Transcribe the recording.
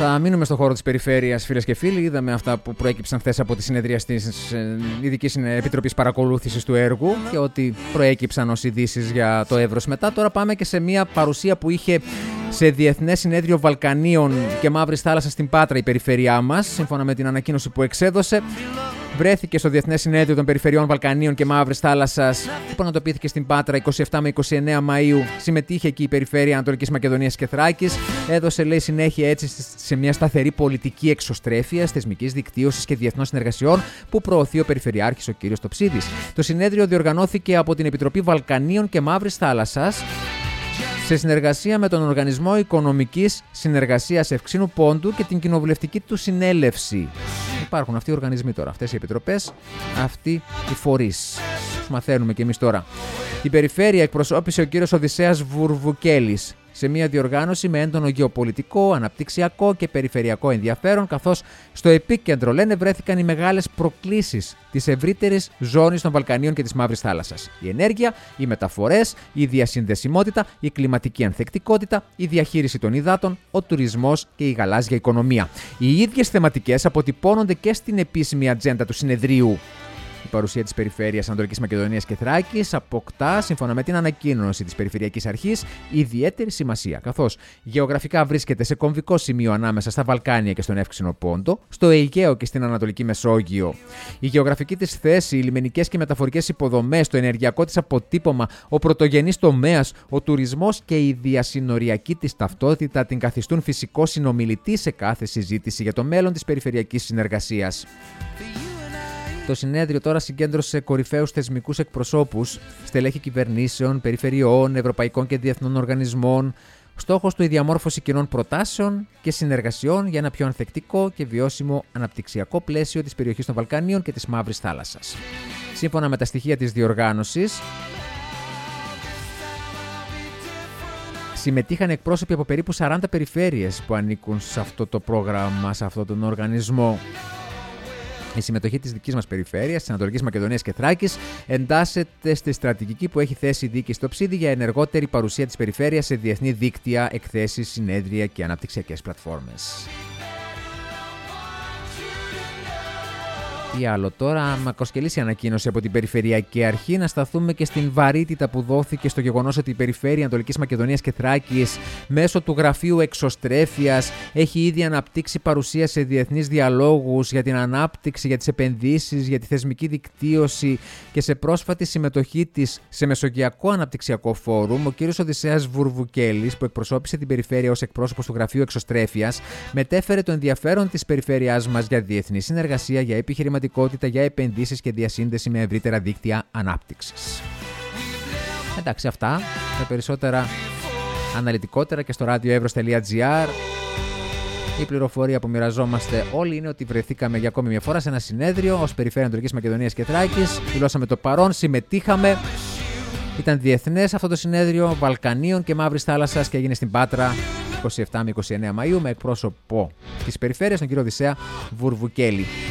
Θα μείνουμε στον χώρο της περιφέρειας, φίλες και φίλοι. Είδαμε αυτά που προέκυψαν χθες από τη συνεδρία της Ειδικής Επιτροπής Παρακολούθησης του έργου και ότι προέκυψαν ως ειδήσεις για το Εύρος μετά. Τώρα πάμε και σε μια παρουσία που είχε σε Διεθνές Συνέδριο Βαλκανίων και Μαύρης Θάλασσας στην Πάτρα η περιφέρειά μας, σύμφωνα με την ανακοίνωση που εξέδωσε. Βρέθηκε στο Διεθνές Συνέδριο των Περιφερειών Βαλκανίων και Μαύρης Θάλασσας, που πραγματοποιήθηκε στην Πάτρα 27 με 29 Μαΐου. Συμμετείχε εκεί η Περιφέρεια Ανατολικής Μακεδονίας και Θράκης. Έδωσε, λέει, συνέχεια έτσι σε μια σταθερή πολιτική εξωστρέφειας, θεσμικής δικτύωσης και διεθνών συνεργασιών που προωθεί ο Περιφερειάρχης ο κ. Τοψίδης. Το συνέδριο διοργανώθηκε από την Επιτροπή Βαλκανίων και Μαύρης Θάλασσας σε συνεργασία με τον Οργανισμό Οικονομικής Συνεργασίας Ευξήνου Πόντου και την Κοινοβουλευτική του Συνέλευση. Υπάρχουν αυτοί οι οργανισμοί τώρα, αυτές οι επιτροπές, αυτοί οι φορείς. Τους μαθαίνουμε κι εμείς τώρα. Η περιφέρεια εκπροσώπησε ο κύριος Οδυσσέας Βουρβουκέλης σε μια διοργάνωση με έντονο γεωπολιτικό, αναπτυξιακό και περιφερειακό ενδιαφέρον, καθώς στο επίκεντρο, λένε, βρέθηκαν οι μεγάλες προκλήσεις της ευρύτερης ζώνης των Βαλκανίων και της Μαύρης Θάλασσας. Η ενέργεια, οι μεταφορές, η διασυνδεσιμότητα, η κλιματική ανθεκτικότητα, η διαχείριση των υδάτων, ο τουρισμός και η γαλάζια οικονομία. Οι ίδιες θεματικές αποτυπώνονται και στην επίσημη ατζέντα του συνεδρίου. Η παρουσία της Περιφέρειας Ανατολικής Μακεδονίας και Θράκης αποκτά, σύμφωνα με την ανακοίνωση της Περιφερειακής Αρχής, ιδιαίτερη σημασία, καθώς γεωγραφικά βρίσκεται σε κομβικό σημείο ανάμεσα στα Βαλκάνια και στον Εύξηνο Πόντο, στο Αιγαίο και στην Ανατολική Μεσόγειο. Η γεωγραφική της θέση, οι λιμενικές και μεταφορικές υποδομές, το ενεργειακό της αποτύπωμα, ο πρωτογενής τομέας, ο τουρισμός και η διασυνοριακή της ταυτότητα την καθιστούν φυσικό συνομιλητή σε κάθε συζήτηση για το μέλλον της περιφερειακής συνεργασίας. Το συνέδριο τώρα συγκέντρωσε κορυφαίους θεσμικούς εκπροσώπους, στελέχη κυβερνήσεων, περιφερειών, ευρωπαϊκών και διεθνών οργανισμών. Στόχος του η διαμόρφωση κοινών προτάσεων και συνεργασιών για ένα πιο ανθεκτικό και βιώσιμο αναπτυξιακό πλαίσιο της περιοχής των Βαλκανίων και της Μαύρης Θάλασσας. Σύμφωνα με τα στοιχεία της διοργάνωσης, συμμετείχαν εκπρόσωποι από περίπου 40 περιφέρειες που ανήκουν σε αυτό το πρόγραμμα, σε αυτόν τον οργανισμό. Η συμμετοχή της δικής μας περιφέρειας, της Ανατολικής Μακεδονίας και Θράκης, εντάσσεται στη στρατηγική που έχει θέσει η διοίκηση Τοψίδη για ενεργότερη παρουσία της περιφέρειας σε διεθνή δίκτυα, εκθέσεις, συνέδρια και αναπτυξιακές πλατφόρμες. Τι άλλο τώρα, μακροσκελής η ανακοίνωση από την Περιφερειακή Αρχή. Να σταθούμε και στην βαρύτητα που δόθηκε στο γεγονός ότι η Περιφέρεια Ανατολικής Μακεδονίας και Θράκης, μέσω του Γραφείου Εξωστρέφειας, έχει ήδη αναπτύξει παρουσία σε διεθνείς διαλόγους για την ανάπτυξη, για τις επενδύσεις, για τη θεσμική δικτύωση και σε πρόσφατη συμμετοχή της σε Μεσογειακό Αναπτυξιακό Φόρουμ, ο κ. Οδυσσέας Βουρβουκέλης, που εκπροσώπησε την Περιφέρεια ως εκπρόσωπος του Γραφείου Εξωστρέφειας, μετέφερε το ενδιαφέρον της περιφέρειάς μας για διεθνή συνεργασία, για επιχειρηματικότητα, για επενδύσεις και διασύνδεση με ευρύτερα δίκτυα ανάπτυξης. Εντάξει, αυτά τα περισσότερα αναλυτικότερα και στο radioevros.gr. Η πληροφορία που μοιραζόμαστε όλοι είναι ότι βρεθήκαμε για ακόμη μια φορά σε ένα συνέδριο ως Περιφέρεια Ανατολικής Μακεδονίας και Θράκης. Δηλώσαμε το παρόν, συμμετείχαμε. Ήταν διεθνές αυτό το συνέδριο Βαλκανίων και Μαύρης Θάλασσας και έγινε στην Πάτρα 27 με 29 Μαΐου με εκπρόσωπο της περιφέρειας, τον κύριο Οδυσσέα Βουρβουκέλη.